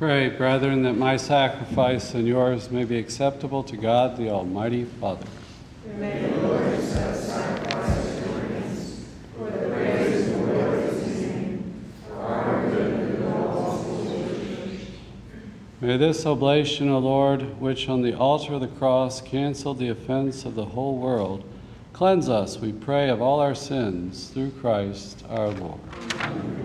Pray, brethren, that my sacrifice and yours may be acceptable to God, the Almighty Father. May the Lord accept sacrifice at your hands, for the praise and glory of his name, for our good and the good of all holy church. May this oblation, O Lord, which on the altar of the cross canceled the offense of the whole world, cleanse us, we pray, of all our sins, through Christ our Lord. Amen.